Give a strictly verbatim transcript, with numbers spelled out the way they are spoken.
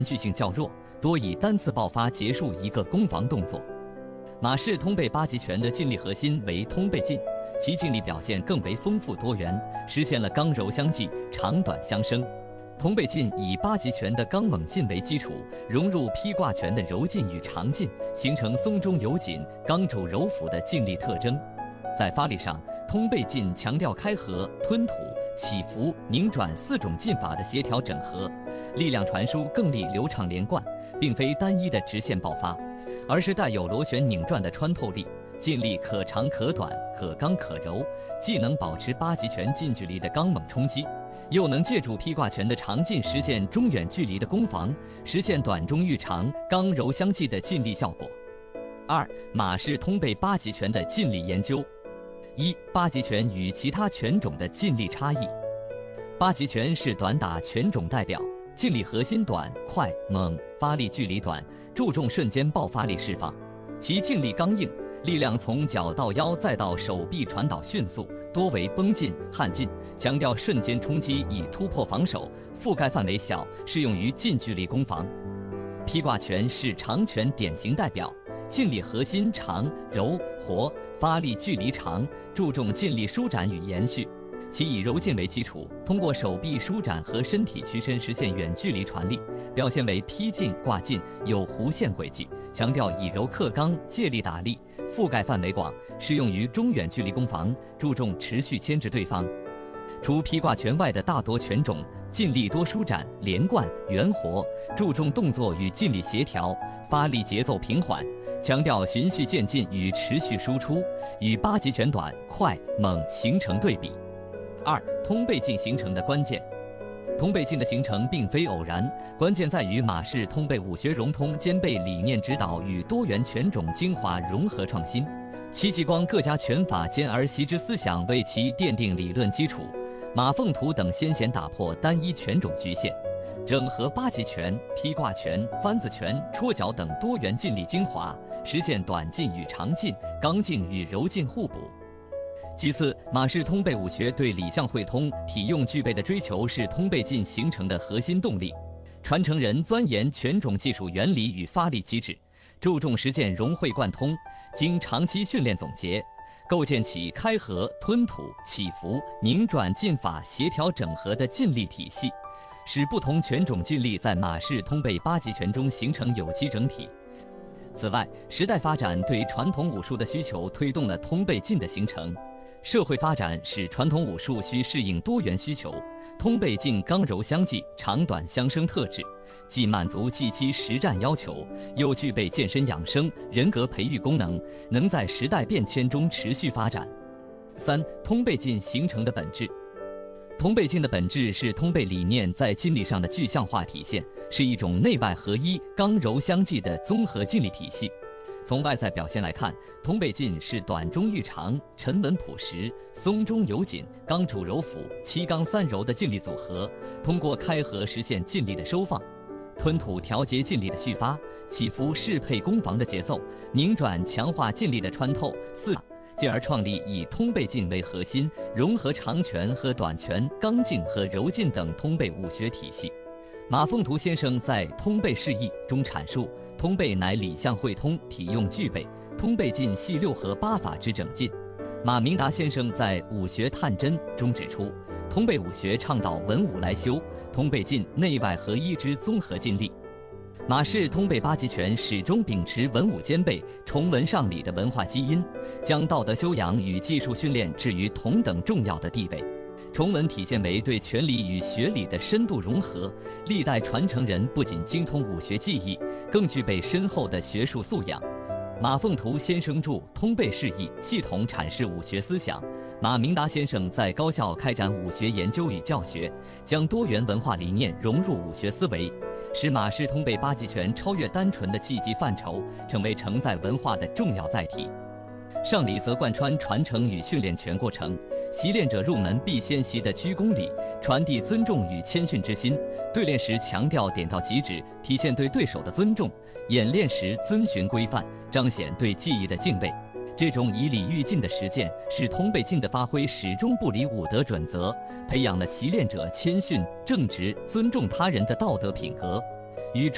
续性较弱，多以单次爆发结束一个攻防动作。马式通背八极拳的劲力核心为通背劲，其劲力表现更为丰富多元，实现了刚柔相济、长短相生。通背劲以八极拳的刚猛劲为基础，融入披挂拳的柔劲与长劲，形成松中有紧、刚主柔辅的劲力特征。在发力上，通背劲强调开合、吞吐、起伏、拧转四种劲法的协调整合，力量传输更利流畅连贯，并非单一的直线爆发，而是带有螺旋拧转的穿透力，劲力可长可短，可刚可柔，既能保持八极拳近距离的刚猛冲击，又能借助披挂拳的长劲实现中远距离的攻防，实现短中寓长、刚柔相济的劲力效果。二、马式通背八极拳的劲力研究。一、八极拳与其他拳种的劲力差异。八极拳是短打拳种代表，劲力核心短、快、猛，发力距离短，注重瞬间爆发力释放。其劲力刚硬，力量从脚到腰再到手臂传导迅速，多为绷劲、焊劲，强调瞬间冲击以突破防守，覆盖范围小，适用于近距离攻防。披挂拳是长拳典型代表，劲力核心长、柔、活，发力距离长，注重劲力舒展与延续。其以柔劲为基础，通过手臂舒展和身体屈伸实现远距离传力，表现为披劲、挂劲，有弧线轨迹，强调以柔克刚，借力打力，覆盖范围广，适用于中远距离攻防，注重持续牵制对方。除披挂拳外的大多拳种，劲力多舒展、连贯、圆活，注重动作与劲力协调，发力节奏平缓，强调循序渐进与持续输出，与八极拳短、快、猛形成对比。二、通背劲形成的关键。通背劲的形成并非偶然，关键在于马式通背武学融通兼备理念指导与多元拳种精华融合创新，戚继光各家拳法兼而习之思想为其奠定理论基础。马凤图等先贤打破单一拳种局限，整合八极拳、披挂拳、翻子拳、戳脚等多元劲力精华，实现短劲与长劲、刚劲与柔劲互补。其次，马式通背武学对理象会通、体用具备的追求是通背劲形成的核心动力。传承人钻研拳种技术原理与发力机制，注重实践融会贯通，经长期训练总结，构建起开合、吞吐、起伏、拧转劲法协调整合的劲力体系，使不同拳种劲力在马式通背八极拳中形成有机整体。此外，时代发展对传统武术的需求推动了通背劲的形成。社会发展使传统武术需适应多元需求，通背劲刚柔相济、长短相生特质，既满足技击实战要求，又具备健身养生、人格培育功能，能在时代变迁中持续发展。三、通背劲形成的本质。通背劲的本质是通背理念在劲力上的具象化体现，是一种内外合一、刚柔相济的综合劲力体系。从外在表现来看，通背劲是短中寓长、沉稳朴实、松中有紧、刚主柔辅、七刚三柔的劲力组合，通过开合实现劲力的收放，吞吐调节劲力的续发，起伏适配攻防的节奏，拧转强化劲力的穿透，四进而创立以通背劲为核心，融合长拳和短拳、刚劲和柔劲等通背武学体系。马凤图先生在《通背释义》中阐述，通背乃理象会通，体用具备，通背劲系六合八法之整劲。马明达先生在《武学探真》中指出，通背武学倡导文武来修，通背劲内外合一之综合劲力。马式通背八极拳始终秉持文武兼备、崇文尚理的文化基因，将道德修养与技术训练置于同等重要的地位。崇文体现为对拳理与学理的深度融合，历代传承人不仅精通武学技艺，更具备深厚的学术素养。马凤图先生著《通背释义》，系统阐释武学思想；马明达先生在高校开展武学研究与教学，将多元文化理念融入武学思维，使马式通背八极拳超越单纯的技击范畴，成为承载文化的重要载体。上理则贯穿传承与训练全过程，习练者入门必先习的鞠躬礼，传递尊重与谦逊之心；对练时强调点到即止，体现对对手的尊重；演练时遵循规范，彰显对技艺的敬畏。这种以礼喻进的实践，使通背劲的发挥始终不离武德准则，培养了习练者谦逊、正直、尊重他人的道德品格。